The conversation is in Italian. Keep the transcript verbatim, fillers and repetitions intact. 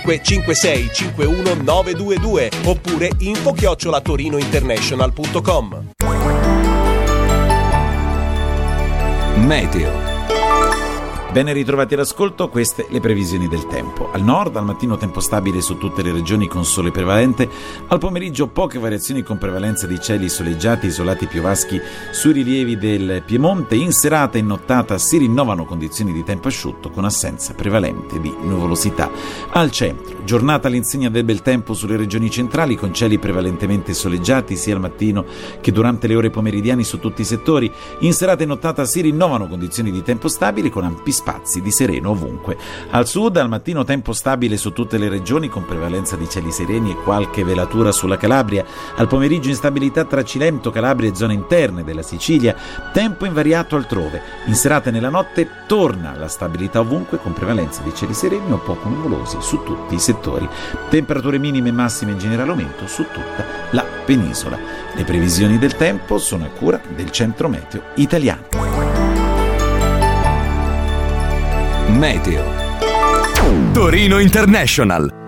cinque sei cinque uno nove due due oppure info chiocciola torinointernational punto com. Meteo. Ben ritrovati all'ascolto, queste le previsioni del tempo. Al nord, al mattino tempo stabile su tutte le regioni con sole prevalente, al pomeriggio poche variazioni con prevalenza di cieli soleggiati, isolati piovaschi sui rilievi del Piemonte. In serata e in nottata si rinnovano condizioni di tempo asciutto con assenza prevalente di nuvolosità. Al centro, giornata all'insegna del bel tempo sulle regioni centrali con cieli prevalentemente soleggiati sia al mattino che durante le ore pomeridiane su tutti i settori. In serata e nottata si rinnovano condizioni di tempo stabile con ampi spazi di sereno ovunque. Al sud, al mattino tempo stabile su tutte le regioni con prevalenza di cieli sereni e qualche velatura sulla Calabria. Al pomeriggio instabilità tra Cilento, Calabria e zone interne della Sicilia. Tempo invariato altrove. In serata e nella notte torna la stabilità ovunque con prevalenza di cieli sereni o poco nuvolosi su tutti i settori. Temperature minime e massime in generale aumento su tutta la penisola. Le previsioni del tempo sono a cura del Centro Meteo Italiano. Meteo Torino International.